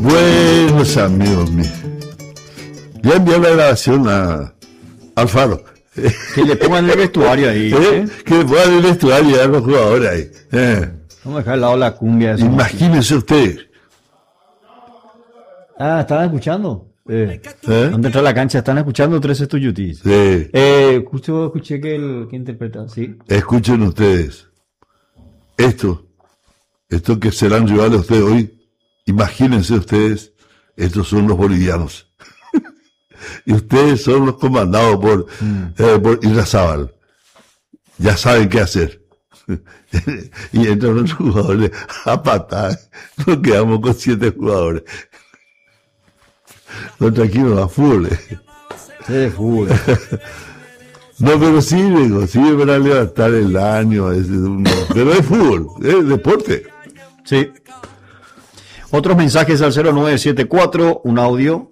Buenos amigos míos. Ya envié la grabación a Alfaro. Que le pongan el vestuario ahí. Que le pongan el vestuario a los jugadores ahí. Vamos a dejar al lado la cumbia. Imagínense ustedes. ¿Estaban escuchando? ¿Dónde entra la cancha? ¿Están escuchando 13 Tuyutis? Sí. Justo escuché que interpreta, ¿sí? Escuchen ustedes. Esto que serán rivales ustedes hoy, imagínense ustedes, estos son los bolivianos. Y ustedes son los comandados por Irrazábal. Ya saben qué hacer. Y entran los jugadores a patar. Nos quedamos con 7 jugadores. No, tranquilos, a fútbol. Sí, fútbol. No, pero sirve para levantar el ánimo. Pero es fútbol, es deporte. Sí. Otros mensajes al 0974, un audio.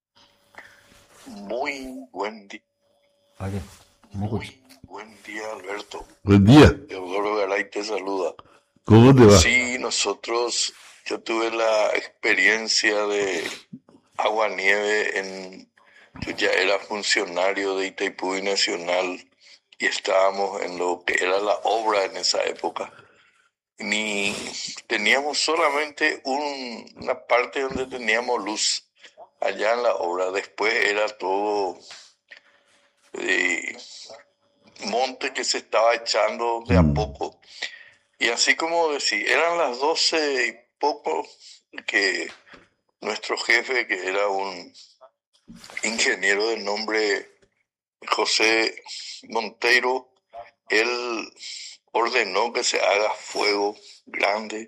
Muy buen día. Muy buen día, Alberto. Buen día. Teodoro Garay te saluda. ¿Cómo te va? Sí, yo tuve la experiencia de agua-nieve yo ya era funcionario de Itaipú Nacional y estábamos en lo que era la obra en esa época. Teníamos solamente una parte donde teníamos luz allá en la obra. Después era todo monte que se estaba echando de a poco. Y así como decía, eran las 12 y poco que nuestro jefe, que era un ingeniero de nombre José Monteiro, él ordenó que se haga fuego grande